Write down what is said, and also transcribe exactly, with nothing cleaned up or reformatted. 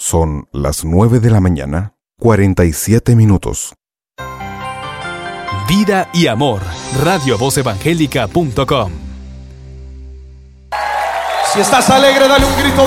Son las nueve de la mañana, cuarenta y siete minutos. Vida y amor. radio voz evangélica punto com. Si estás alegre, dale un grito